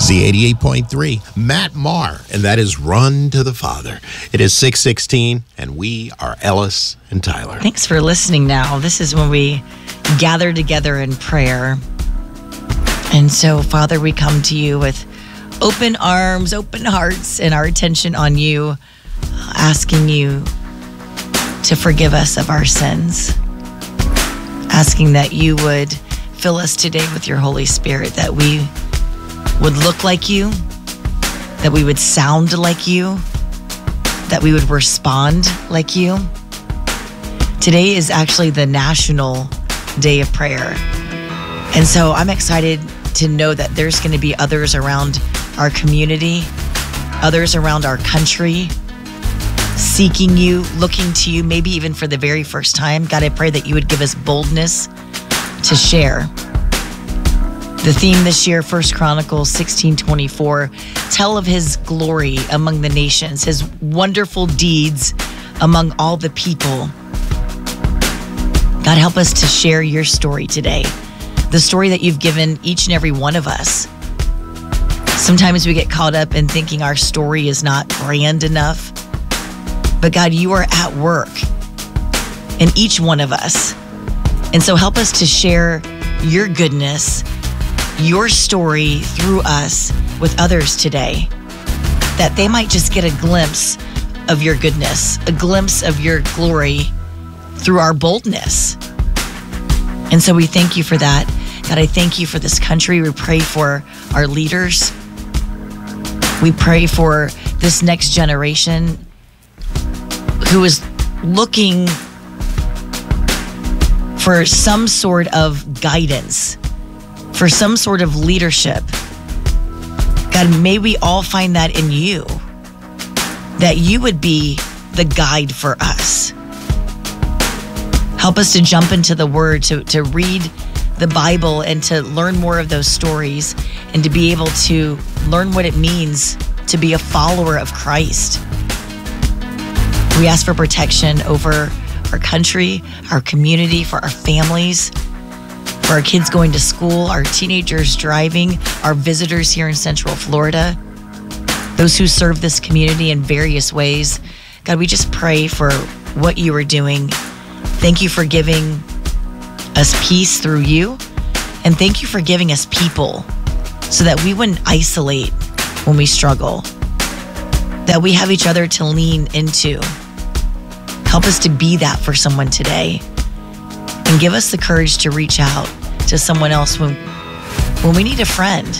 Z88.3, Matt Maher, and that is Run to the Father. It is 6:16, and we are Ellis and Tyler. Thanks for listening now. This is when we gather together in prayer. And so, Father, we come to you with open arms, open hearts, and our attention on you, asking you to forgive us of our sins, asking that you would fill us today with your Holy Spirit, that we would look like you, that we would sound like you, that we would respond like you. Today is actually the National Day of Prayer. And so I'm excited to know that there's going to be others around our community, others around our country, seeking you, looking to you, maybe even for the very first time. God, I pray that you would give us boldness to share. The theme this year, 1 Chronicles 16:24, tell of his glory among the nations, his wonderful deeds among all the people. God, help us to share your story today, the story that you've given each and every one of us. Sometimes we get caught up in thinking our story is not grand enough. But God, you are at work in each one of us. And so help us to share your goodness, your story through us with others today, that they might just get a glimpse of your goodness, a glimpse of your glory through our boldness. And so we thank you for that. God, I thank you for this country. We pray for our leaders. We pray for this next generation who is looking for some sort of guidance, for some sort of leadership. God, may we all find that in you, that you would be the guide for us. Help us to jump into the Word, to read the Bible and to learn more of those stories and to be able to learn what it means to be a follower of Christ. We ask for protection over our country, our community, for our families, for our kids going to school, our teenagers driving, our visitors here in Central Florida, those who serve this community in various ways. God, we just pray for what you are doing. Thank you for giving us peace through you, and thank you for giving us people so that we wouldn't isolate when we struggle, that we have each other to lean into. Help us to be that for someone today, and give us the courage to reach out to someone else when we need a friend.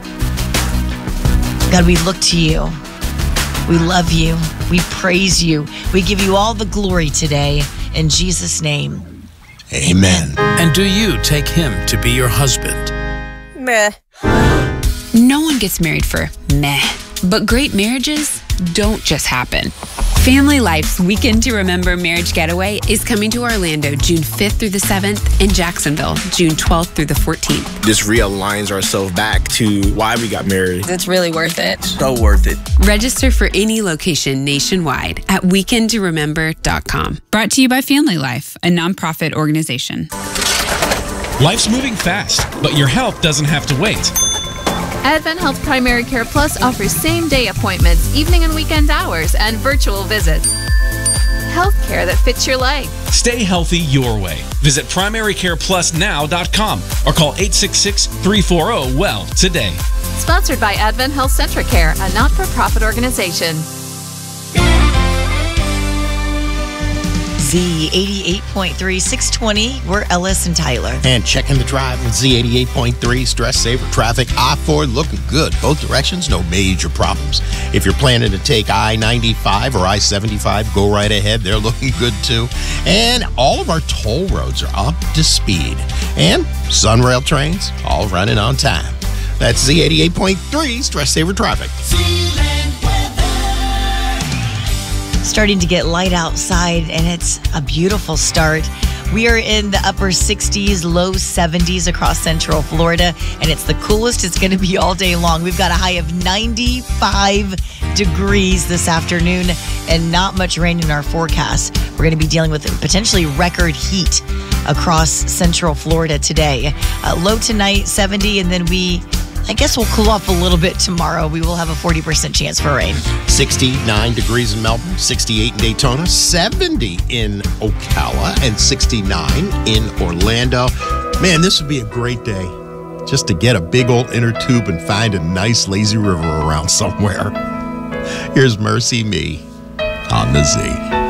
God, we look to you. We love you. We praise you. We give you all the glory today. In Jesus' name, Amen. And do you take him to be your husband? Meh. No one gets married for meh, but great marriages don't just happen. Family Life's Weekend to Remember Marriage Getaway is coming to Orlando June 5th through the 7th and Jacksonville June 12th through the 14th. This realigns ourselves back to why we got married. It's really worth it. So worth it. Register for any location nationwide at weekendtoremember.com. Brought to you by Family Life, a nonprofit organization. Life's moving fast, but your health doesn't have to wait. Advent Health Primary Care Plus offers same-day appointments, evening and weekend hours, and virtual visits. Healthcare that fits your life. Stay healthy your way. Visit primarycareplusnow.com or call 866-340-WELL today. Sponsored by Advent Health Centricare, a not-for-profit organization. Z88.3, 620, we're Ellis and Tyler. And checking the drive with Z88.3, stress saver traffic, I-4 looking good. Both directions, no major problems. If you're planning to take I-95 or I-75, go right ahead. They're looking good too. And all of our toll roads are up to speed. And Sunrail trains, all running on time. That's Z88.3, stress saver traffic. Starting to get light outside, and it's a beautiful start. We are in the upper 60s, low 70s across Central Florida, and it's the coolest it's going to be all day long. We've got a high of 95 degrees this afternoon and not much rain in our forecast. We're going to be dealing with potentially record heat across Central Florida today. Low tonight, 70, and then we I guess we'll cool off a little bit tomorrow. We will have a 40% chance for rain. 69 degrees in Melbourne, 68 in Daytona, 70 in Ocala, and 69 in Orlando. Man, this would be a great day just to get a big old inner tube and find a nice lazy river around somewhere. Here's Mercy Me on the Z.